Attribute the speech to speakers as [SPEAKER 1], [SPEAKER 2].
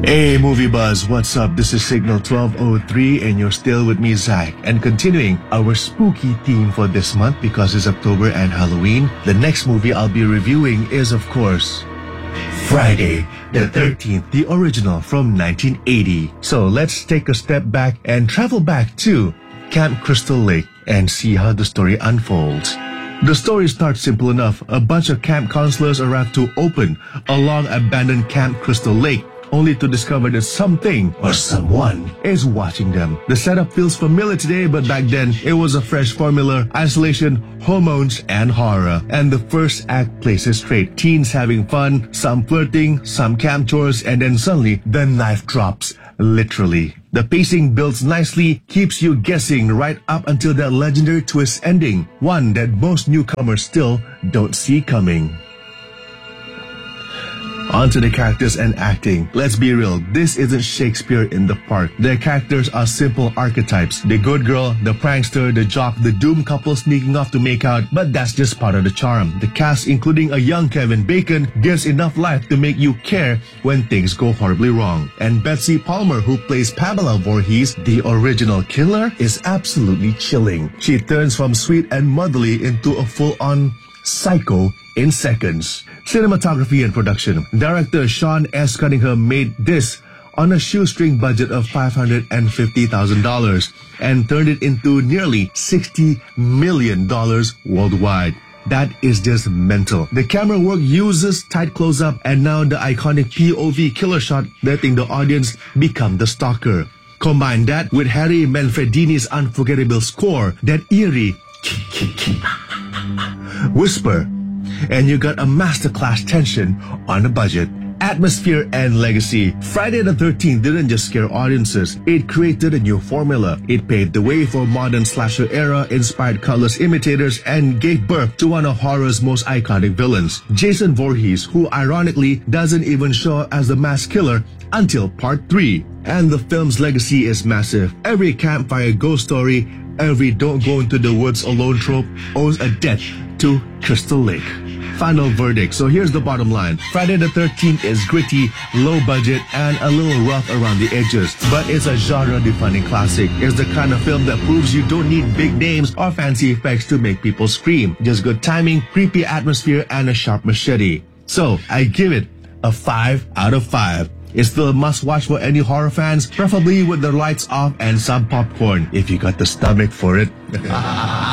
[SPEAKER 1] Hey, Movie Buzz, what's up? This is Signal 1203 and you're still with me, Zach. And continuing our spooky theme for this month because it's October and Halloween, the next movie I'll be reviewing is, of course, Friday the 13th, the original from 1980. So let's take a step back and travel back to Camp Crystal Lake and see how the story unfolds. The story starts simple enough. A bunch of camp counselors arrive to open a long-abandoned Camp Crystal Lake, only to discover that something or someone is watching them. The setup feels familiar today, but back then it was a fresh formula: isolation, hormones, and horror. And the first act plays it straight. Teens having fun, some flirting, some camp chores, and then suddenly the knife drops. Literally. The pacing builds nicely, keeps you guessing right up until that legendary twist ending, one that most newcomers still don't see coming. On to the characters and acting. Let's be real, this isn't Shakespeare in the Park. Their characters are simple archetypes. The good girl, the prankster, the jock, the doomed couple sneaking off to make out, but that's just part of the charm. The cast, including a young Kevin Bacon, gives enough life to make you care when things go horribly wrong. And Betsy Palmer, who plays Pamela Voorhees, the original killer, is absolutely chilling. She turns from sweet and motherly into a full-on psycho in seconds. Cinematography and production. Director Sean S. Cunningham made this on a shoestring budget of $550,000 and turned it into nearly $60 million worldwide. That is just mental. The camera work uses tight close-up and now the iconic POV killer shot, letting the audience become the stalker. Combine that with Harry Manfredini's unforgettable score, that eerie whisper, and you got a masterclass tension on a budget. Atmosphere and legacy. Friday the 13th didn't just scare audiences, it created a new formula. It paved the way for modern slasher era, inspired countless imitators, and gave birth to one of horror's most iconic villains, Jason Voorhees, who ironically doesn't even show up as the masked killer until part 3. And the film's legacy is massive. Every campfire ghost story, every don't go into the woods alone trope owes a debt to Crystal Lake. Final verdict. So here's the bottom line. Friday the 13th is gritty, low budget, and a little rough around the edges. But it's a genre-defining classic. It's the kind of film that proves you don't need big names or fancy effects to make people scream. Just good timing, creepy atmosphere, and a sharp machete. So I give it a 5 out of 5. It's still a must-watch for any horror fans, preferably with the lights off and some popcorn, if you got the stomach for it.